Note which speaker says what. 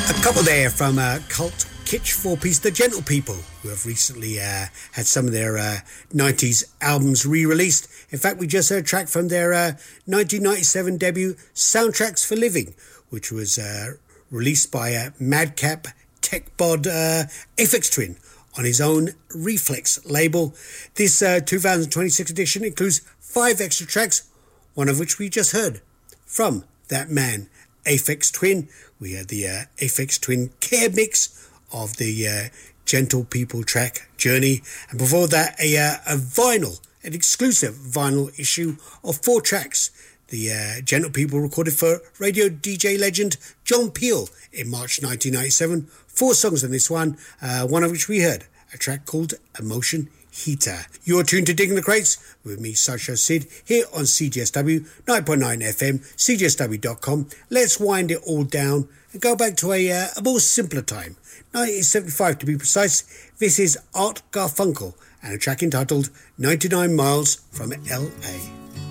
Speaker 1: Couple there from cult kitsch four-piece The Gentle People, who have recently had some of their 90s albums re-released. In fact, we just heard a track from their 1997 debut Soundtracks for Living, which was released by Madcap Tech Bod Aphex Twin on his own Reflex label. This 2026 edition includes 5 extra tracks, one of which we just heard from that man, Aphex Twin. We had the Aphex Twin Care Mix of the Gentle People track Journey, and before that a vinyl, an exclusive vinyl issue of 4 tracks the Gentle People recorded for radio DJ legend John Peel in March 1997. 4 songs on this one, one of which we heard, a track called Emotion Heater. You're tuned to Digging the Crates with me, Sideshow Sid, here on CJSW 9.9 FM, cjsw.com. Let's wind it all down and go back to a more simpler time, 1975 to be precise. This is Art Garfunkel and a track entitled 99 Miles from LA.